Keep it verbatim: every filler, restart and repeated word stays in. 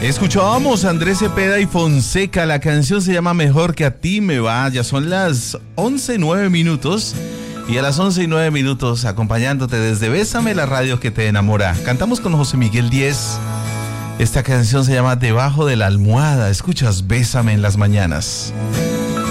Escuchábamos a Andrés Cepeda y Fonseca, la canción se llama Mejor que a ti me va, ya son las once y nueve minutos y a las once y nueve minutos acompañándote desde Bésame, la radio que te enamora. Cantamos con José Miguel Díez, esta canción se llama Debajo de la almohada, escuchas Bésame en las mañanas.